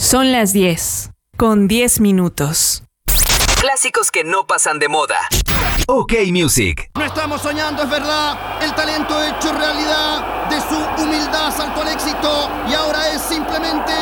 Son las 10, con 10 minutos. Clásicos que no pasan de moda. OK Music. No estamos soñando, es verdad. El talento hecho realidad. De su humildad saltó al éxito y ahora es simplemente